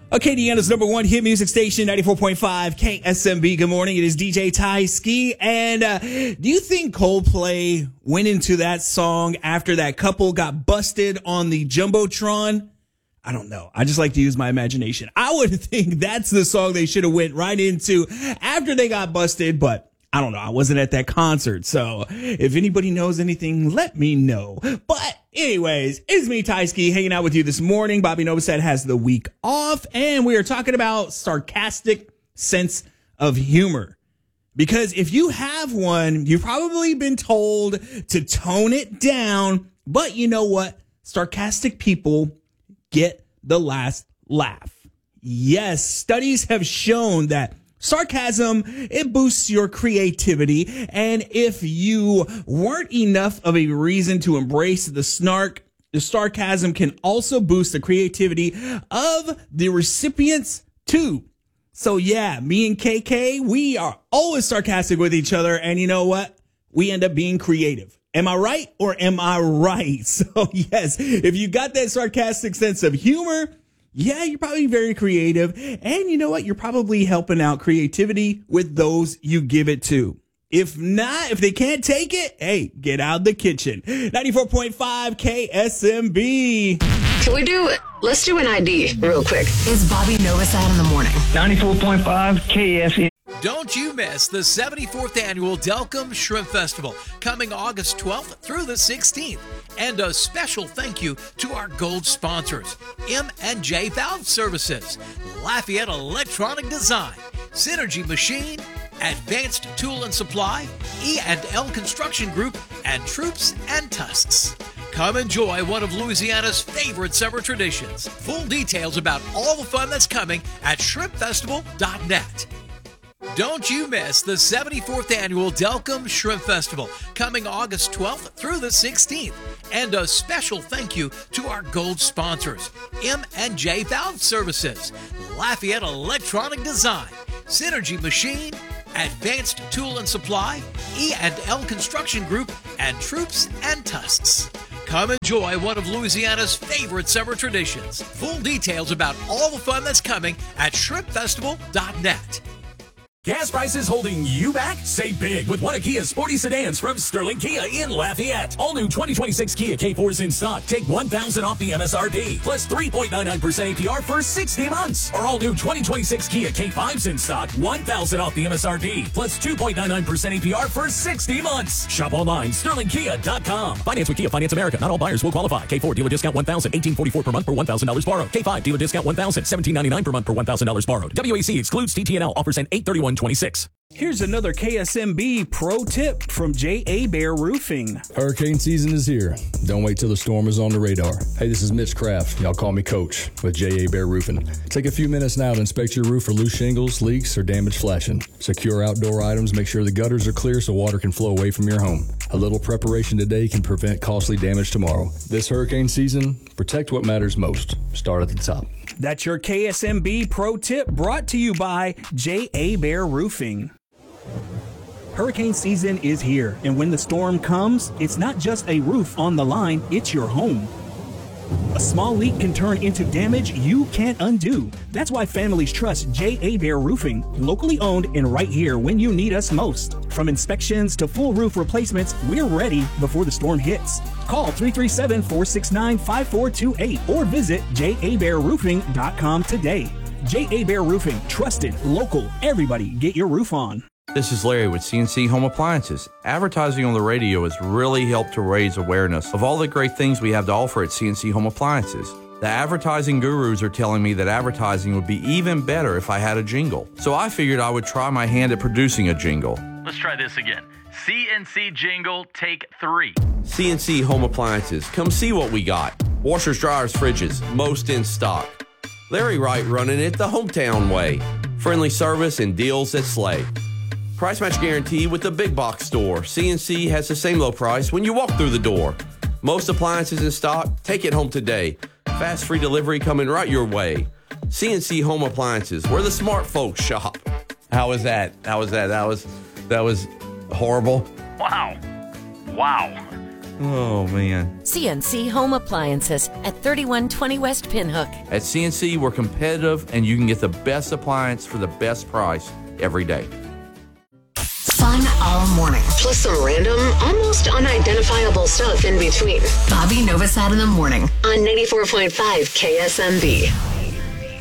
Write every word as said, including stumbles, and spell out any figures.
Acadiana's number one hit music station, ninety-four point five K S M B. Good morning. It is D J Ty Ski. And uh, do you think Coldplay went into that song after that couple got busted on the Jumbotron? I don't know. I just like to use my imagination. I would think that's the song they should have went right into after they got busted, but I don't know. I wasn't at that concert. So if anybody knows anything, let me know. But anyways, it's me, Ty Ski, hanging out with you this morning. Bobby Novosad has the week off, and we are talking about sarcastic sense of humor. Because if you have one, you've probably been told to tone it down. But you know what? Sarcastic people get the last laugh. Yes, studies have shown that sarcasm, it boosts your creativity. And if you weren't enough of a reason to embrace the snark, the sarcasm can also boost the creativity of the recipients too. So yeah, me and K K, we are always sarcastic with each other. And you know what? We end up being creative. Am I right or am I right? So yes, if you got that sarcastic sense of humor, yeah, you're probably very creative. And you know what? You're probably helping out creativity with those you give it to. If not, if they can't take it, hey, get out of the kitchen. ninety-four point five K S M B. Can we do it? Let's do an I D real quick. It's Bobby Novosad in the morning. ninety-four point five K S M B. Don't you miss the seventy-fourth Annual Delcom Shrimp Festival coming August twelfth through the sixteenth. And a special thank you to our gold sponsors, M and J Valve Services, Lafayette Electronic Design, Synergy Machine, Advanced Tool and Supply, E and L Construction Group, and Troops and Tusks. Come enjoy one of Louisiana's favorite summer traditions. Full details about all the fun that's coming at shrimp festival dot net. Don't you miss the seventy-fourth Annual Delcom Shrimp Festival coming August twelfth through the sixteenth. And a special thank you to our gold sponsors, M and J Valve Services, Lafayette Electronic Design, Synergy Machine, Advanced Tool and Supply, E and L Construction Group, and Troops and Tusks. Come enjoy one of Louisiana's favorite summer traditions. Full details about all the fun that's coming at shrimp festival dot net. Gas prices holding you back? Save big with one of Kia's sporty sedans from Sterling Kia in Lafayette. All new twenty twenty-six Kia K fours in stock. Take one thousand dollars off the M S R P, plus three point nine nine percent A P R for sixty months. Or all new twenty twenty-six Kia K fives in stock. one thousand dollars off the M S R P, plus two point nine nine percent A P R for sixty months. Shop online, sterling kia dot com. Finance with Kia Finance America. Not all buyers will qualify. K four dealer discount one thousand dollars, eighteen forty-four per month per one thousand dollars borrowed. K five dealer discount one thousand dollars, seventeen ninety-nine per month per one thousand dollars borrowed. W A C excludes T T N L. Offers end eight thirty-one twenty-six. Here's another K S M B pro tip from J A Bear Roofing. Hurricane season is here. Don't wait till the storm is on the radar. Hey, this is Mitch Kraft. Y'all call me Coach with J A Bear Roofing. Take a few minutes now to inspect your roof for loose shingles, leaks, or damaged flashing. Secure outdoor items. Make sure the gutters are clear so water can flow away from your home. A little preparation today can prevent costly damage tomorrow. This hurricane season, protect what matters most. Start at the top. That's your K S M B pro tip brought to you by J A Bear Roofing. Hurricane season is here, and when the storm comes, it's not just a roof on the line, it's your home. A small leak can turn into damage you can't undo. That's why families trust J A Bear Roofing, locally owned and right here when you need us most. From inspections to full roof replacements, we're ready before the storm hits. Call three three seven, four six nine, five four two eight or visit j a bear roofing dot com today. J A Bear Roofing, trusted, local, everybody get your roof on. This is Larry with C N C Home Appliances. Advertising on the radio has really helped to raise awareness of all the great things we have to offer at C N C Home Appliances. The advertising gurus are telling me that advertising would be even better if I had a jingle. So I figured I would try my hand at producing a jingle. Let's try this again. C N C jingle, take three. C N C Home Appliances. Come see what we got. Washers, dryers, fridges, most in stock. Larry Wright running it the hometown way. Friendly service and deals that slay. Price match guarantee with the big box store. C N C has the same low price when you walk through the door. Most appliances in stock, take it home today. Fast free delivery coming right your way. C N C Home Appliances, where the smart folks shop. How was that? How was that? That was that was horrible. Wow. Wow. Oh, man. C N C Home Appliances at thirty-one twenty West Pinhook. At C N C, we're competitive, and you can get the best appliance for the best price every day. Fun all morning. Plus some random, almost unidentifiable stuff in between. Bobby Novosad in the morning on ninety-four point five K S M B.